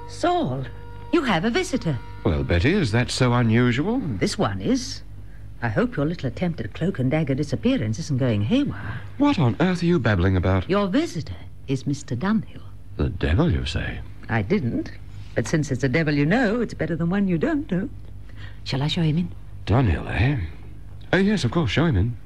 Saul, you have a visitor. Well, Betty, is that so unusual? This one is. I hope your little attempt at cloak and dagger disappearance isn't going haywire. What on earth are you babbling about? Your visitor is Mr. Dunhill. The devil, you say? I didn't. But since it's a devil you know, it's better than one you don't know. Shall I show him in? Dunhill, eh? Oh, yes, of course, show him in.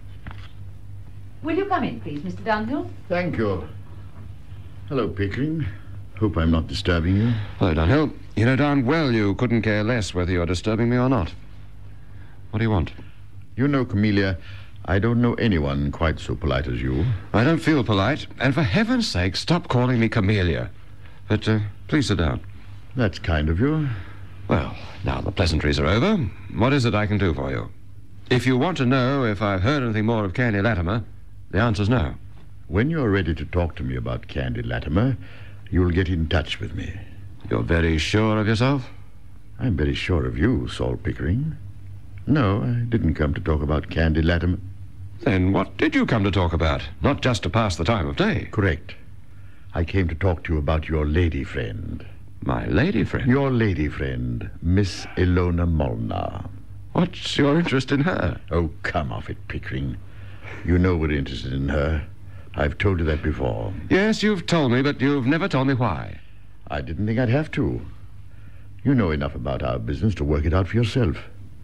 Will you come in, please, Mr. Dunhill? Thank you. Hello, Pickering. Hope I'm not disturbing you. Hello, Dunhill. You know darn well you couldn't care less whether you're disturbing me or not. What do you want? You know, Camellia, I don't know anyone quite so polite as you. I don't feel polite, and for heaven's sake, stop calling me Camellia. But, please sit down. That's kind of you. Well, now the pleasantries are over. What is it I can do for you? If you want to know if I've heard anything more of Candy Latimer, the answer's no. When you're ready to talk to me about Candy Latimer, you'll get in touch with me. You're very sure of yourself? I'm very sure of you, Saul Pickering. No, I didn't come to talk about Candy Latimer. Then what did you come to talk about? Not just to pass the time of day. Correct. I came to talk to you about your lady friend. My lady friend? Your lady friend, Miss Ilona Molnar. What's your interest in her? Oh, come off it, Pickering. You know we're interested in her. I've told you that before. Yes, you've told me, but you've never told me why. I didn't think I'd have to. You know enough about our business to work it out for yourself.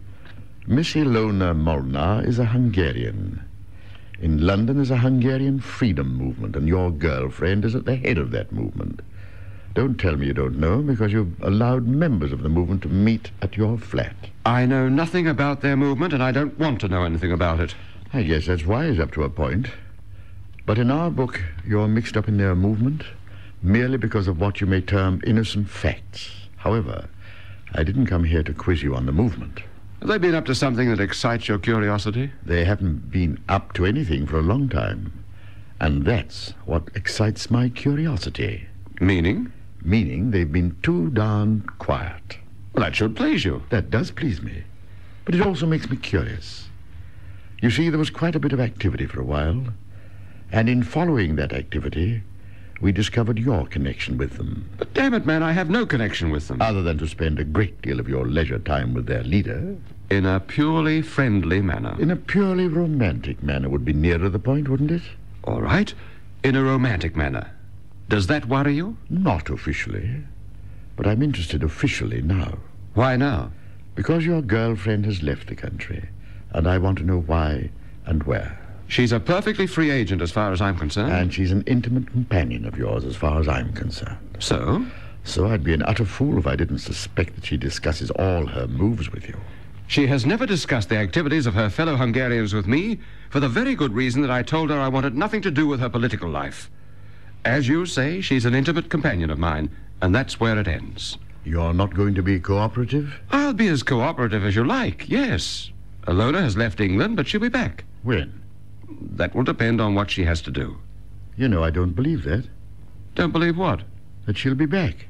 Miss Ilona Molnar is a Hungarian. In London is a Hungarian freedom movement, and your girlfriend is at the head of that movement. Don't tell me you don't know, because you've allowed members of the movement to meet at your flat. I know nothing about their movement, and I don't want to know anything about it. I guess that's wise up to a point. But in our book, you're mixed up in their movement merely because of what you may term innocent facts. However, I didn't come here to quiz you on the movement. Have they been up to something that excites your curiosity? They haven't been up to anything for a long time. And that's what excites my curiosity. Meaning? Meaning they've been too darn quiet. Well, that should please you. That does please me. But it also makes me curious. You see, there was quite a bit of activity for a while. And in following that activity, we discovered your connection with them. But damn it, man, I have no connection with them. Other than to spend a great deal of your leisure time with their leader. In a purely friendly manner. In a purely romantic manner would be nearer the point, wouldn't it? All right. In a romantic manner. Does that worry you? Not officially. But I'm interested officially now. Why now? Because your girlfriend has left the country. And I want to know why and where. She's a perfectly free agent as far as I'm concerned. And she's an intimate companion of yours as far as I'm concerned. So? So I'd be an utter fool if I didn't suspect that she discusses all her moves with you. She has never discussed the activities of her fellow Hungarians with me for the very good reason that I told her I wanted nothing to do with her political life. As you say, she's an intimate companion of mine, and that's where it ends. You're not going to be cooperative? I'll be as cooperative as you like, yes. Ilona has left England, but she'll be back. When? That will depend on what she has to do. You know, I don't believe that. Don't believe what? That she'll be back.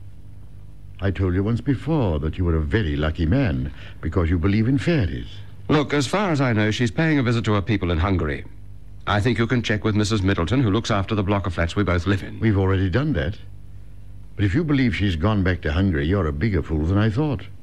I told you once before that you were a very lucky man because you believe in fairies. Look, as far as I know, she's paying a visit to her people in Hungary. I think you can check with Mrs. Middleton, who looks after the block of flats we both live in. We've already done that. But if you believe she's gone back to Hungary, you're a bigger fool than I thought.